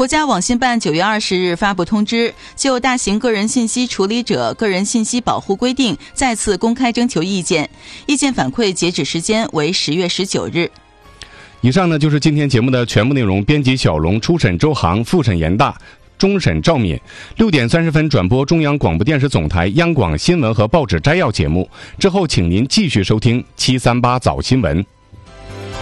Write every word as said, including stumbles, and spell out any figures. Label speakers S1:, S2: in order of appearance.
S1: 国家网信办九月二十日发布通知，就大型个人信息处理者个人信息保护规定再次公开征求意见，意见反馈截止时间为十月十九日。
S2: 以上呢就是今天节目的全部内容。编辑小龙，初审周航，复审严大，终审赵敏。六点三十分转播中央广播电视总台央广新闻和报纸摘要节目，之后请您继续收听七三八早新闻。